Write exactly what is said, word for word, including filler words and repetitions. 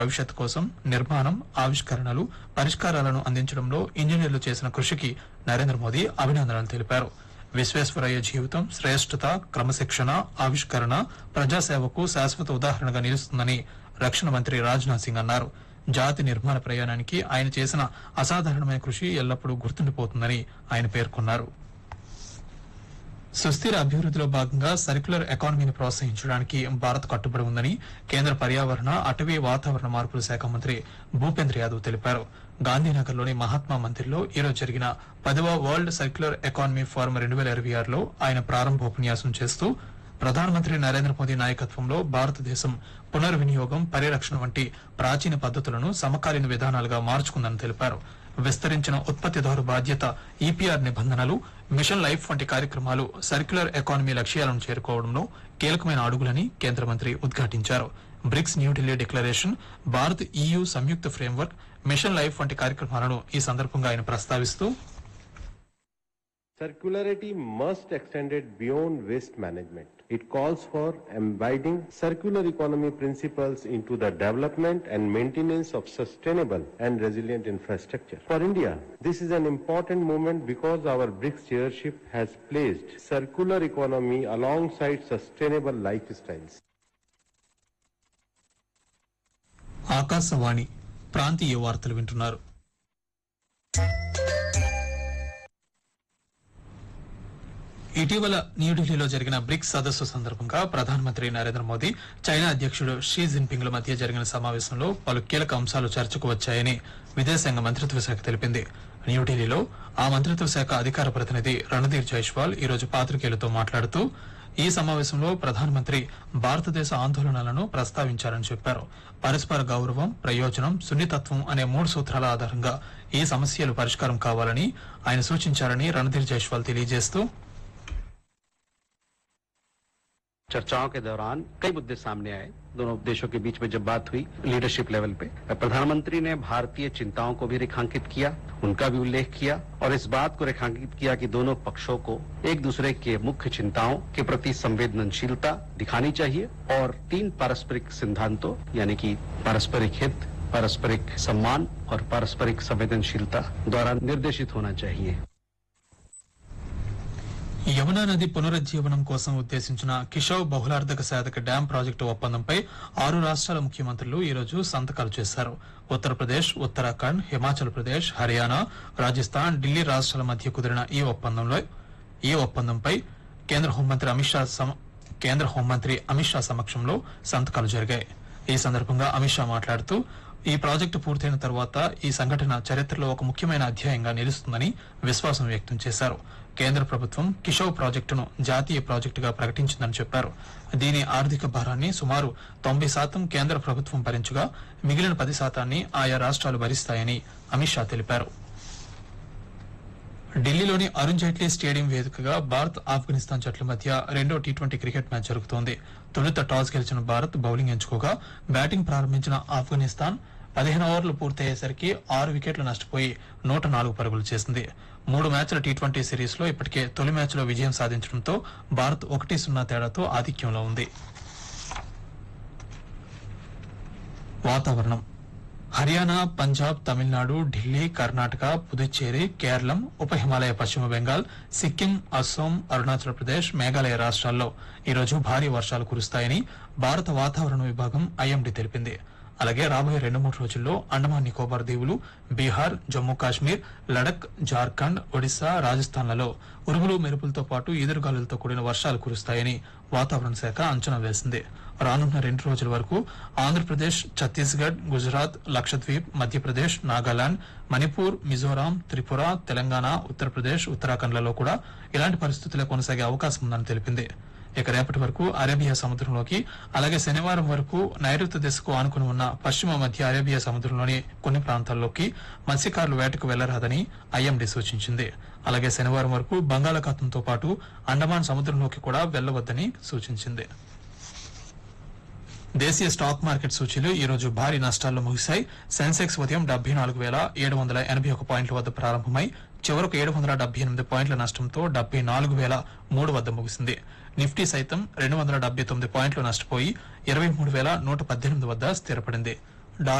భవిష్యత్తు కోసం నిర్మాణం, ఆవిష్కరణలు, పరిష్కారాలను అందించడంలో ఇంజనీర్లు చేసిన కృషికి నరేంద్ర మోదీ అభినందనలు తెలిపారు. విశ్వేశ్వరయ్య జీవితం శ్రేష్ఠత, క్రమశిక్షణ, ఆవిష్కరణ ప్రజాసేవకు శాశ్వత ఉదాహరణగా నిలుస్తుందని రక్షణ మంత్రి రాజ్నాథ్ సింగ్ అన్నారు. జాతి నిర్మాణ ప్రయాణానికి ఆయన చేసిన అసాధారణమైన కృషి ఎల్లప్పుడూ గుర్తుండిపోతుందని ఆయన పేర్కొన్నారు. సుస్థిర అభివృద్దిలో భాగంగా సర్క్యులర్ ఎకానమీని ప్రోత్సహించడానికి భారత్ కట్టుబడి ఉందని కేంద్ర పర్యావరణ, అటవీ, వాతావరణ మార్పుల శాఖ మంత్రి భూపేంద్ర యాదవ్ తెలిపారు. గాంధీనగర్లోని మహాత్మా మందిర్లో ఈరోజు జరిగిన పదవ వరల్డ్ సర్క్యులర్ ఎకానమీ ఫోరం రెండు వేల ఇరవై ఆరులో ఆయన ప్రారంభోపన్యాసం చేస్తూ ప్రధానమంత్రి నరేంద్ర మోదీ నాయకత్వంలో భారతదేశం పునర్వినియోగం, పరిరక్షణ వంటి ప్రాచీన పద్దతులను సమకాలీన విధానాలుగా మార్చుకుందని తెలిపారు. విస్తరించిన ఉత్పత్తిదారు బాధ్యత, ఈపీఆర్ నిబంధనలు, మిషన్ లైఫ్ వంటి కార్యక్రమాలు సర్క్యులర్ ఎకానమీ లక్ష్యాలను చేరుకోవడంలో కీలకమైన అడుగులని కేంద్ర మంత్రి ఉద్ఘాటించారు. Bricks New Delhi declaration, Bharat EU సంయుక్త ఫ్రేమ్వర్క్, మిషన్ లైఫ్ వంటి కార్యక్రమాలను ఈ సందర్భంగా ఆయన ప్రస్తావిస్తూ Circularity must extend it beyond waste management. It calls for embedding circular economy principles into the development and maintenance of sustainable and resilient infrastructure. For India, this is an important moment because our BRICS chairship has placed circular economy alongside sustainable lifestyles. Akashvani ప్రాంతీయ వార్తలు వింటున్నారు. ఇటీవల న్యూఢిల్లీలో జరిగిన bricks సదస్సు సందర్భంగా ప్రధానమంత్రి Narendra Modi, China అధ్యకుడు షీ జిన్పింగ్ల మధ్య జరిగిన సమావేశంలో పలు కీలక అంశాలు చర్చకు వచ్చాయని విదేశాంగ మంత్రిత్వ శాఖ తెలిపింది. న్యూఢిల్లీలో ఆ మంత్రిత్వ శాఖ అధికార ప్రతినిధి రణధీర్ జైస్వాల్ ఈరోజు పాత్రికేయులతో మాట్లాడుతూ ఈ సమావేశంలో ప్రధానమంత్రి భారతదేశ ఆందోళనలను ప్రస్తావించారని చెప్పారు. పరస్పర గౌరవం, ప్రయోజనం, సున్నితత్వం అనే మూడు సూత్రాల ఆధారంగా ఈ సమస్యలు పరిష్కారం కావాలని ఆయన సూచించారని రణధీర్ జైస్వాల్ తెలియజేస్తూ चर्चाओं के दौरान कई मुद्दे सामने आए. दोनों देशों के बीच में जब बात हुई लीडरशिप लेवल पे, प्रधानमंत्री ने भारतीय चिंताओं को भी रेखांकित किया, उनका भी उल्लेख किया और इस बात को रेखांकित किया कि दोनों पक्षों को एक दूसरे के मुख्य चिंताओं के प्रति संवेदनशीलता दिखानी चाहिए और तीन पारस्परिक सिद्धांतों यानी कि पारस्परिक हित, पारस्परिक सम्मान और पारस्परिक संवेदनशीलता द्वारा निर्देशित होना चाहिए. యమునా నది పునరుజ్జీవనం కోసం ఉద్దేశించిన కిషవ్ బహుళార్థక సాధక డ్యాం ప్రాజెక్టు ఒప్పందంపై ఆరు రాష్ట్రాల ముఖ్యమంత్రులు ఈరోజు సంతకాలు చేశారు. ఉత్తరప్రదేశ్, ఉత్తరాఖండ్, హిమాచల్ ప్రదేశ్, హర్యానా, రాజస్థాన్, ఢిల్లీ రాష్ట్రాల మధ్య కుదిరిన ఈ ఒప్పందంలో ఈ ఒప్పందంపై కేంద్ర హోంమంత్రి అమిత్ షా కేంద్ర హోంమంత్రి అమిత్ షా సమక్షంలో సంతకాలు జరిగాయి. ఈ సందర్భంగా అమిత్ షా మాట్లాడుతూ ఈ ప్రాజెక్టు పూర్తయిన తర్వాత ఈ సంఘటన చరిత్రలో ఒక ముఖ్యమైన అధ్యాయంగా నిలుస్తుందని విశ్వాసం వ్యక్తం చేశారు. కేంద్ర ప్రభుత్వం కిషవ్ ప్రాజెక్టును జాతీయ ప్రాజెక్టుగా ప్రకటించిందని చెప్పారు. దీని ఆర్థిక భారాన్ని సుమారు తొంభై శాతం కేంద్ర ప్రభుత్వం భరించగా మిగిలిన పది శాతాన్ని ఆయా రాష్ట్రాలు భరిస్తాయని అమిత్ షా తెలిపారు. ఢిల్లీలోని అరుణ్ జైట్లీ స్టేడియం వేదికగా భారత్, ఆఫ్ఘనిస్తాన్ జట్ల మధ్య రెండో టీ ట్వంటీ క్రికెట్ మ్యాచ్ జరుగుతోంది. తొలుత టాస్ గెలిచిన భారత్ బౌలింగ్ ఎంచుకోగా బ్యాటింగ్ ప్రారంభించిన ఆఫ్ఘనిస్తాన్ పదిహేను ఓవర్లు పూర్తయ్యేసరికి ఆరు వికెట్లు నష్టపోయి నూట నాలుగు పరుగులు చేసింది. మూడు మ్యాచ్ల టీ ట్వంటీ సిరీస్ లో ఇప్పటికే తొలి మ్యాచ్ లో విజయం సాధించడంతో భారత్ ఒకటి సున్నా తేడాతో ఆధిక్యంలో ఉంది. వాతావరణం. హర్యానా, పంజాబ్, తమిళనాడు, ఢిల్లీ, కర్ణాటక, పుదుచ్చేరి, కేరళం, ఉప హిమాలయ పశ్చిమ బెంగాల్, సిక్కిం, అస్సోం, అరుణాచల్ ప్రదేశ్, మేఘాలయ రాష్ట్రాల్లో ఈరోజు భారీ వర్షాలు కురుస్తాయని భారత వాతావరణ విభాగం ఐఎండీ తెలిపింది. అలాగే రాబోయే రెండు మూడు రోజుల్లో అండమాన్ నికోబార్ దీవులు, బీహార్, జమ్మూ కాశ్మీర్, లడక్, జార్ఖండ్, ఒడిశా, రాజస్థాన్లలో ఉరుములు, మెరుపులతో పాటు ఈదురుగాలులతో కూడిన వర్షాలు కురుస్తాయని వాతావరణ శాఖ అంచనా వేసింది. రానున్న రెండు రోజుల వరకు ఆంధ్రప్రదేశ్, ఛత్తీస్గఢ్, గుజరాత్, లక్షద్వీప్, మధ్యప్రదేశ్, నాగాలాండ్, మణిపూర్, మిజోరాం, త్రిపుర, తెలంగాణ, ఉత్తరప్రదేశ్, ఉత్తరాఖండ్లలో కూడా ఇలాంటి పరిస్థితులే కొనసాగే అవకాశం ఉందని తెలిపింది. ఇక రేపటి వరకు అరేబియా సముద్రంలోకి, అలాగే శనివారం వరకు నైరుతి దిశకు ఆనుకుని ఉన్న పశ్చిమ మధ్య అరేబియా సముద్రంలోని కొన్ని ప్రాంతాల్లోకి మత్స్యకారులు వేటకు వెళ్లరాదని ఐఎండీ సూచించింది. అలాగే శనివారం వరకు బంగాళాఖాతంతో పాటు అండమాన్ సముద్రంలోకి కూడా వెళ్లవద్దని సూచించింది. దేశీయ స్టాక్ మార్కెట్ సూచీలు ఈ రోజు భారీ నష్టాల్లో ముగిశాయి. సెన్సెక్స్ ఉదయం డెబ్బై నాలుగు వేల ఏడు వందల ఎనభై ఒక పాయింట్ల వద్ద ప్రారంభమై చివరకు ఏడు వందల డెబ్బై ఎనిమిది పాయింట్ల నష్టంతో డెబ్బై నాలుగు వేల మూడు వద్ద ముగిసింది. నిఫ్టీ సైతం రెండు వందల డెబ్బై తొమ్మిది పాయింట్లు నష్టపోయి ఇరవై మూడు వేల నూట పద్దెనిమిది వద్ద స్థిరపడింది.